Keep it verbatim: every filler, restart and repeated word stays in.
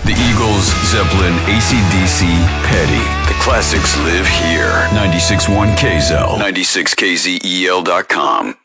The Eagles, Zeppelin, A C D C, Petty. The classics live here. ninety-six point one K Z L, ninety-six K Z E L dot com.